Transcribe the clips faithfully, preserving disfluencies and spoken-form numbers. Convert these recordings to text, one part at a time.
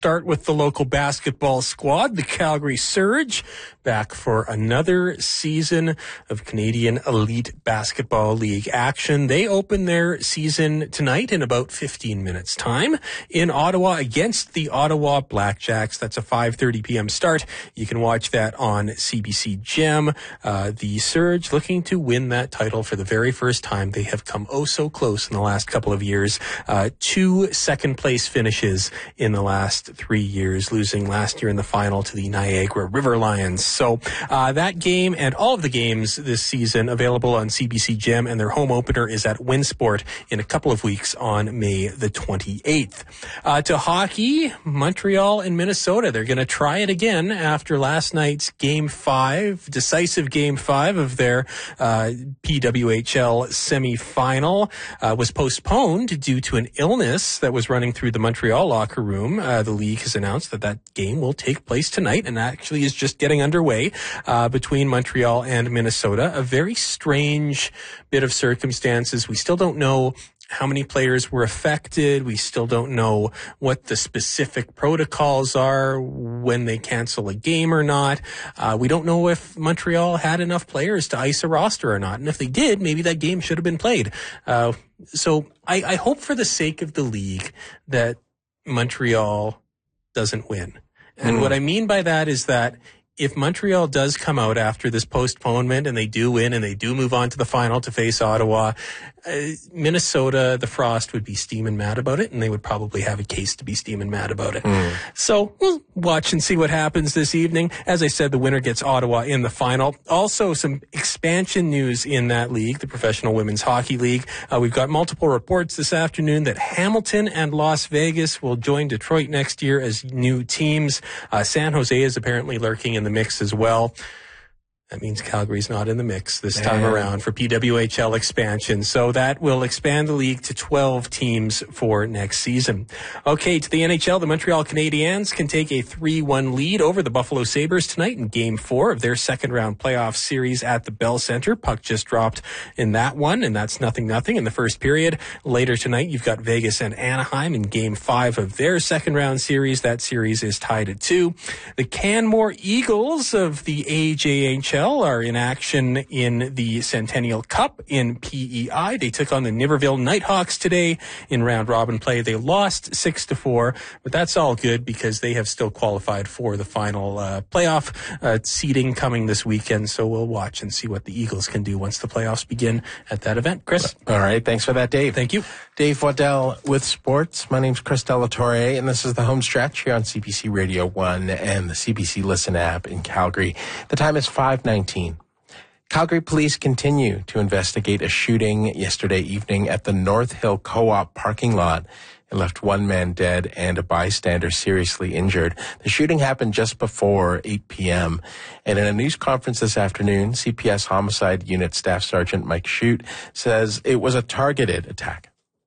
Start with the local basketball squad, the Calgary Surge, back for another season of Canadian Elite Basketball League action. They open their season tonight in about fifteen minutes time in Ottawa against the Ottawa Blackjacks. That's a five thirty p.m. start. You can watch that on C B C Gem. Uh, the Surge looking to win that title for the very first time. They have come oh so close in the last couple of years. Uh, two second place finishes in the last three years, losing last year in the final to the Niagara River Lions. So uh, that game and all of the games this season available on C B C Gem, and their home opener is at Winsport in a couple of weeks on May the twenty-eighth. Uh, to hockey, Montreal and Minnesota. They're going to try it again after last night's game five, decisive game five of their uh, P W H L semifinal uh, was postponed due to an illness that was running through the Montreal locker room. Uh, the league has announced that that game will take place tonight and actually is just getting underway uh, between Montreal and Minnesota. A very strange bit of circumstances. We still don't know how many players were affected. We still don't know what the specific protocols are when they cancel a game or not. Uh, we don't know if Montreal had enough players to ice a roster or not. And if they did, maybe that game should have been played. Uh, so I, I hope for the sake of the league that Montreal doesn't win. And mm. what I mean by that is that if Montreal does come out after this postponement and they do win and they do move on to the final to face Ottawa, uh, Minnesota, the Frost would be steaming mad about it, and they would probably have a case to be steaming mad about it. Mm. So we'll watch and see what happens this evening. As I said, the winner gets Ottawa in the final. Also, some expansion news in that league, the Professional Women's Hockey League. Uh, we've got multiple reports this afternoon that Hamilton and Las Vegas will join Detroit next year as new teams. Uh, San Jose is apparently lurking in the mix as well. That means Calgary's not in the mix this time Damn. around for P W H L expansion. So that will expand the league to twelve teams for next season. Okay, to the N H L, the Montreal Canadiens can take a three one lead over the Buffalo Sabres tonight in Game four of their second round playoff series at the Bell Center. Puck just dropped in that one, and that's nothing nothing in the first period. Later tonight, you've got Vegas and Anaheim in Game five of their second round series. That series is tied at two. The Canmore Eagles of the A J H L are in action in the Centennial Cup in P E I. They took on the Niverville Nighthawks today in round robin play. They lost six to four, but that's all good because they have still qualified for the final uh, playoff uh, seeding coming this weekend. So we'll watch and see what the Eagles can do once the playoffs begin at that event. Chris? All right. Thanks for that, Dave. Thank you. Dave Waddell with sports. My name's Chris Delatorre, and this is the home stretch here on C B C Radio one and the C B C Listen app in Calgary. The time is five nineteen. Calgary police continue to investigate a shooting yesterday evening at the North Hill Co-op parking lot. It left one man dead and a bystander seriously injured. The shooting happened just before eight p.m. And in a news conference this afternoon, C P S Homicide Unit Staff Sergeant Mike Shute says it was a targeted attack.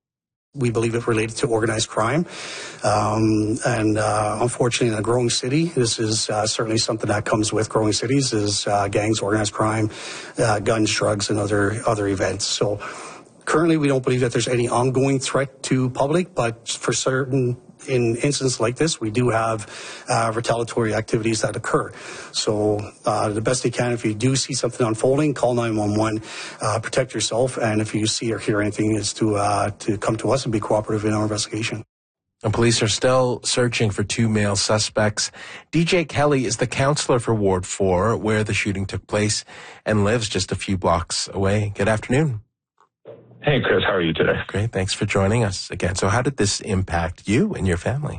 We believe it related to organized crime. Um, and uh, unfortunately, in a growing city, this is uh, certainly something that comes with growing cities, is uh, gangs, organized crime, uh, guns, drugs, and other other events. So currently, we don't believe that there's any ongoing threat to public, but for certain in instances like this, we do have uh, retaliatory activities that occur. So uh, the best you can, if you do see something unfolding, call nine one one, uh, protect yourself, and if you see or hear anything, is to uh, to come to us and be cooperative in our investigation. And police are still searching for two male suspects. D J Kelly is the counselor for Ward four, where the shooting took place, and lives just a few blocks away. Good afternoon. Hey, Chris, how are you today? Great. Thanks for joining us again. So how did this impact you and your family?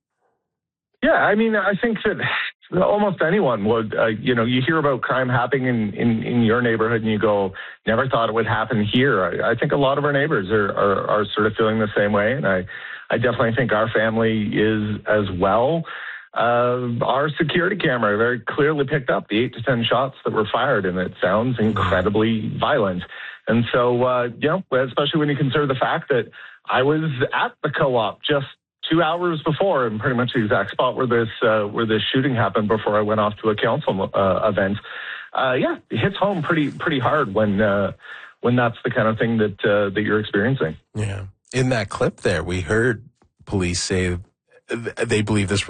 Yeah, I mean, I think that almost anyone would, uh, you know, you hear about crime happening in, in, in your neighborhood and you go, never thought it would happen here. I, I think a lot of our neighbors are, are, are sort of feeling the same way. And I, I definitely think our family is as well. Uh, our security camera very clearly picked up the eight to ten shots that were fired, and it sounds incredibly violent. And so, uh, you know, especially when you consider the fact that I was at the co-op just two hours before, in pretty much the exact spot where this uh, where this shooting happened before I went off to a council uh, event. Uh, yeah, it hits home pretty pretty hard when uh, when that's the kind of thing that uh, that you're experiencing. Yeah, in that clip there, we heard police say they believe this